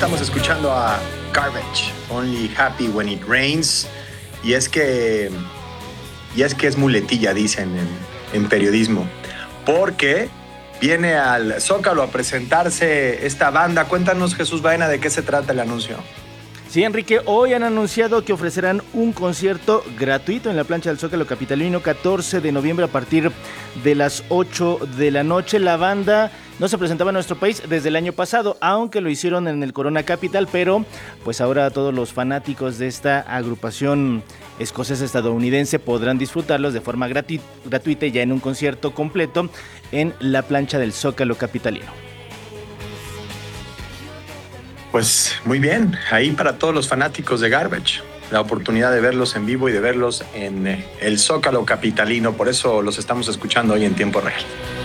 estamos escuchando a Garbage, Only Happy When It Rains. Y es que es muletilla, dicen en periodismo, porque viene al Zócalo a presentarse esta banda. Cuéntanos, Jesús Baena, de qué se trata el anuncio. Sí, Enrique, hoy han anunciado que ofrecerán un concierto gratuito en la plancha del Zócalo capitalino 14 de noviembre a partir de las 8 de la noche. La banda no se presentaba en nuestro país desde el año pasado, aunque lo hicieron en el Corona Capital, pero pues ahora todos los fanáticos de esta agrupación escocesa estadounidense podrán disfrutarlos de forma gratuita ya en un concierto completo en la plancha del Zócalo capitalino. Pues muy bien, ahí para todos los fanáticos de Garbage, la oportunidad de verlos en vivo y de verlos en el Zócalo capitalino. Por eso los estamos escuchando hoy en tiempo real.